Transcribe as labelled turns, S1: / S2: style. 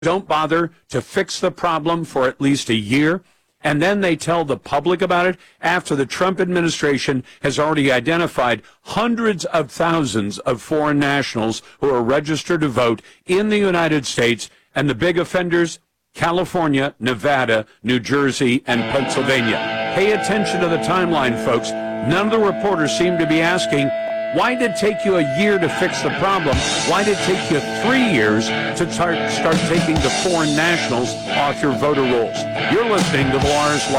S1: don't bother to fix the problem for at least a year, and then they tell the public about it after the Trump administration has already identified hundreds of thousands of foreign nationals who are registered to vote in the United States, and the big offenders, California, Nevada, New Jersey, and Pennsylvania. Pay attention to the timeline, folks. None of the reporters seem to be asking, why did it take you a year to fix the problem? Why did it take you 3 years to start taking the foreign nationals off your voter rolls? You're listening to the Lars